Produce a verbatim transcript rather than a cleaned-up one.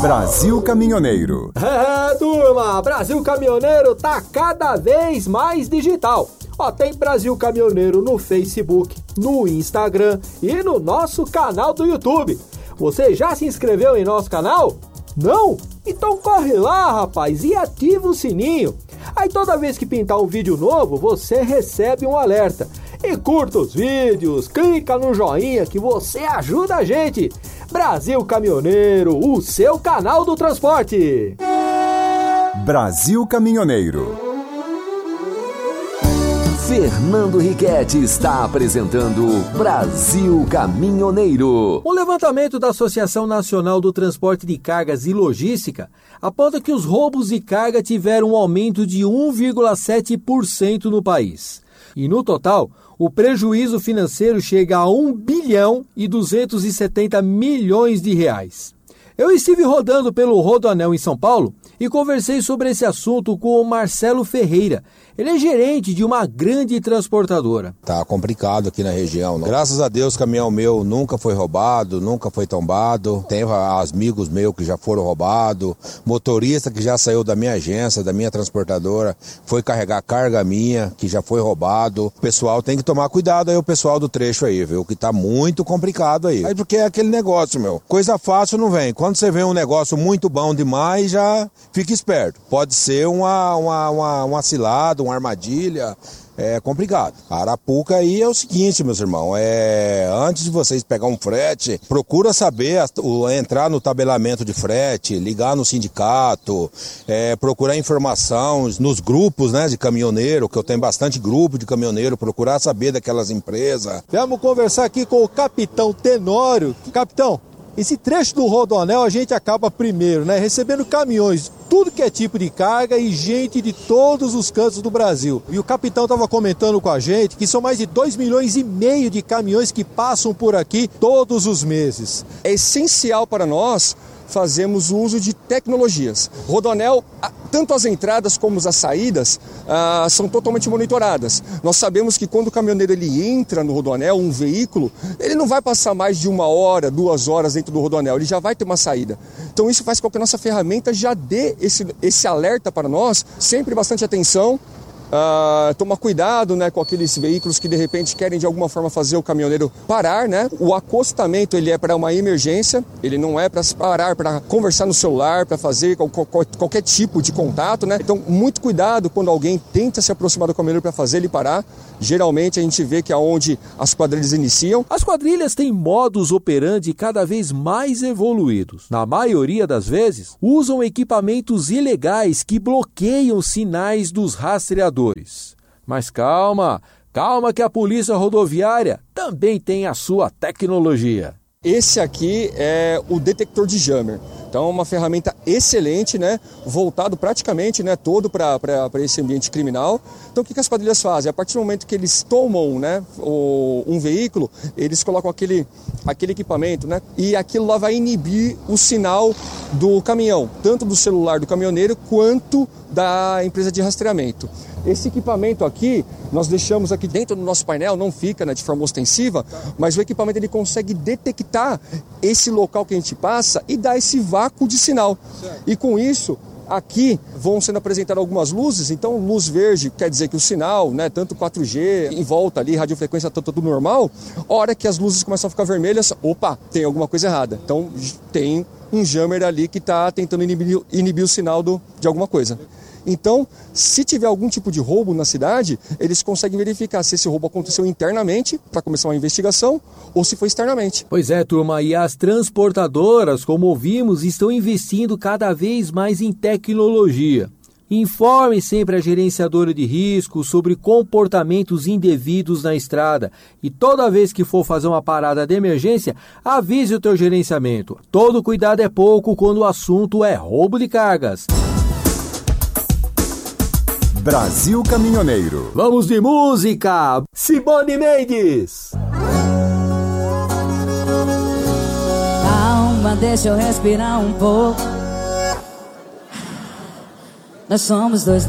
Brasil Caminhoneiro. É, turma, Brasil Caminhoneiro tá cada vez mais digital. Ó, tem Brasil Caminhoneiro no Facebook, no Instagram e no nosso canal do YouTube. Você já se inscreveu em nosso canal? Não? Então corre lá, rapaz, e ativa o sininho. Aí toda vez que pintar um vídeo novo, você recebe um alerta. E curta os vídeos, clica no joinha que você ajuda a gente. Brasil Caminhoneiro, o seu canal do transporte. Brasil Caminhoneiro. Fernando Riquetti está apresentando Brasil Caminhoneiro. Um levantamento da Associação Nacional do Transporte de Cargas e Logística aponta que os roubos de carga tiveram um aumento de um vírgula sete por cento no país. E no total, o prejuízo financeiro chega a um bilhão e duzentos e setenta milhões de reais. Eu estive rodando pelo Rodoanel em São Paulo e conversei sobre esse assunto com o Marcelo Ferreira. Ele é gerente de uma grande transportadora. Tá complicado aqui na região. Não? Graças a Deus, caminhão meu nunca foi roubado, nunca foi tombado. Tem amigos meus que já foram roubados. Motorista que já saiu da minha agência, da minha transportadora, foi carregar carga minha, que já foi roubado. O pessoal tem que tomar cuidado aí, o pessoal do trecho aí, viu? Que tá muito complicado aí. Aí porque é aquele negócio, meu. Coisa fácil não vem. Quando você vê um negócio muito bom demais, já fica esperto. Pode ser uma, uma, uma, uma cilada, uma armadilha, é complicado. A Arapuca aí é o seguinte, meus irmãos, é, antes de vocês pegar um frete, procura saber, o, entrar no tabelamento de frete, ligar no sindicato, é, procurar informação nos grupos, né, de caminhoneiro, que eu tenho bastante grupo de caminhoneiro, procurar saber daquelas empresas. Vamos conversar aqui com o capitão Tenório. Capitão, esse trecho do Rodoanel a gente acaba primeiro, né? Recebendo caminhões, tudo que é tipo de carga e gente de todos os cantos do Brasil. E o capitão estava comentando com a gente que são mais de dois milhões e meio de caminhões que passam por aqui todos os meses. É essencial para nós fazermos uso de tecnologias. Rodoanel, tanto as entradas como as saídas, ah, são totalmente monitoradas. Nós sabemos que quando o caminhoneiro ele entra no Rodoanel, um veículo, ele não vai passar mais de uma hora, duas horas dentro do Rodoanel, ele já vai ter uma saída. Então isso faz com que a nossa ferramenta já dê esse, esse alerta para nós, sempre bastante atenção. Uh, tomar cuidado, né, com aqueles veículos que de repente querem de alguma forma fazer o caminhoneiro parar, né? O acostamento ele é para uma emergência, ele não é para parar, para conversar no celular, para fazer qualquer, qualquer tipo de contato, né? Então muito cuidado quando alguém tenta se aproximar do caminhoneiro para fazer ele parar. Geralmente a gente vê que é onde as quadrilhas iniciam. As quadrilhas têm modus operandi cada vez mais evoluídos. Na maioria das vezes, usam equipamentos ilegais que bloqueiam sinais dos rastreadores. Mas calma, calma que a Polícia Rodoviária também tem a sua tecnologia. Esse aqui é o detector de jammer. Então, uma ferramenta excelente, né? Voltado praticamente, né, todo para esse ambiente criminal. Então, o que, que as quadrilhas fazem? A partir do momento que eles tomam, né, o, um veículo, eles colocam aquele, aquele equipamento, né? E aquilo lá vai inibir o sinal do caminhão, tanto do celular do caminhoneiro quanto da empresa de rastreamento. Esse equipamento aqui, nós deixamos aqui dentro do nosso painel, não fica, né, de forma ostensiva, mas o equipamento ele consegue detectar esse local que a gente passa e dar esse vácuo de sinal. E com isso, aqui vão sendo apresentadas algumas luzes, então luz verde quer dizer que o sinal, né, tanto quatro G, em volta ali, radiofrequência, tá tudo normal. A hora que as luzes começam a ficar vermelhas, opa, tem alguma coisa errada. Então tem um jammer ali que está tentando inibir, inibir o sinal do, de alguma coisa. Então, se tiver algum tipo de roubo na cidade, eles conseguem verificar se esse roubo aconteceu internamente, para começar uma investigação, ou se foi externamente. Pois é, turma, e as transportadoras, como ouvimos, estão investindo cada vez mais em tecnologia. Informe sempre a gerenciadora de risco sobre comportamentos indevidos na estrada e toda vez que for fazer uma parada de emergência, avise o teu gerenciamento. Todo cuidado é pouco quando o assunto é roubo de cargas. Brasil Caminhoneiro. Vamos de música! Simone Mendes! Calma, deixa eu respirar um pouco. Nós somos dois